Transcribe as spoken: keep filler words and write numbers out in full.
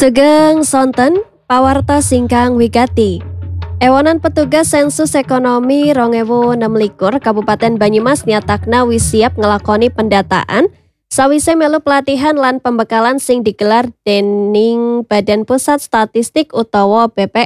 Sugeng sonten pawarta singkang wigati. Ewonan petugas sensus ekonomi rong ewu enam likur Kabupaten Banyumas nyatakna wis siap ngelakoni pendataan sawise melu pelatihan lan pembekalan sing digelar dening Badan Pusat Statistik utawa B P